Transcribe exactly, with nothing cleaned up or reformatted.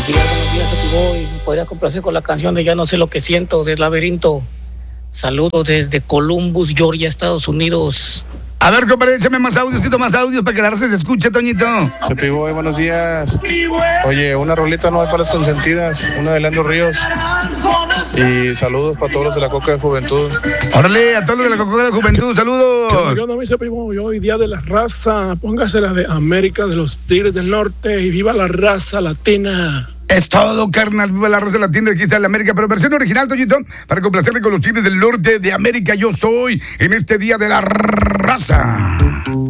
Buenos días, buenos días, Atiboy. ¿Me podría complacer con la canción de Ya no sé lo que siento, del Laberinto? Saludos desde Columbus, Georgia, Estados Unidos. A ver, compadre, échame más audios, más audios para que la raza se escuche, Toñito. Cepiboy, buenos días. Oye, una rolita no hay para las consentidas, una de Leandro Ríos. Y saludos para todos los de la Coca de Juventud. Órale, a todos los de la Coca de Juventud, saludos. Yo no me Cepiboy, hoy día de la raza, póngase la de América, de los Tigres del Norte, y viva la raza latina. Es todo, carnal, viva la raza latina, aquí está la América, pero versión original, Toñito, para complacerle con los Tigres del Norte de América, yo soy, en este día de la raza.